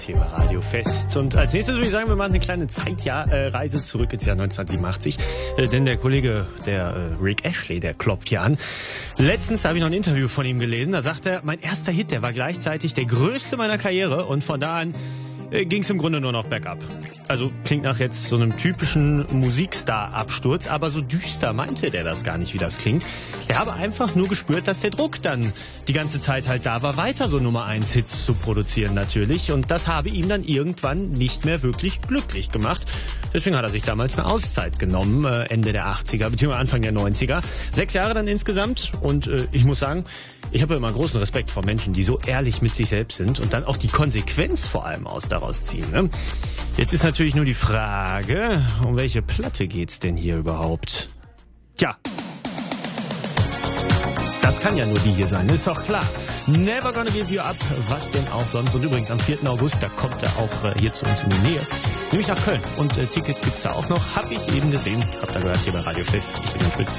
Thema Radio Fest. Und als nächstes würde ich sagen, wir machen eine kleine Zeitreise zurück ins Jahr 1987. Denn der Kollege, der Rick Ashley, der klopft hier an. Letztens habe ich noch ein Interview von ihm gelesen. Da sagt er, mein erster Hit, der war gleichzeitig der größte meiner Karriere. Und von da an ging es im Grunde nur noch bergab. Also klingt nach jetzt so einem typischen Musikstar-Absturz, aber so düster meinte der das gar nicht, wie das klingt. Der habe einfach nur gespürt, dass der Druck dann die ganze Zeit halt da war, weiter so Nummer-1-Hits zu produzieren natürlich. Und das habe ihm dann irgendwann nicht mehr wirklich glücklich gemacht. Deswegen hat er sich damals eine Auszeit genommen, Ende der 80er, beziehungsweise Anfang der 90er. 6 Jahre dann insgesamt. Und ich muss sagen, ich habe immer großen Respekt vor Menschen, die so ehrlich mit sich selbst sind und dann auch die Konsequenz vor allem daraus ziehen. Ne? Jetzt ist natürlich nur die Frage, um welche Platte geht's denn hier überhaupt? Tja, das kann ja nur die hier sein, ist doch klar. Never Gonna Give You Up, was denn auch sonst. Und übrigens am 4. August, da kommt er auch hier zu uns in die Nähe, nämlich nach Köln. Und Tickets gibt's da auch noch, hab ich eben gesehen, habt ihr gehört hier bei Radio Fest. Ich bin der Spitz.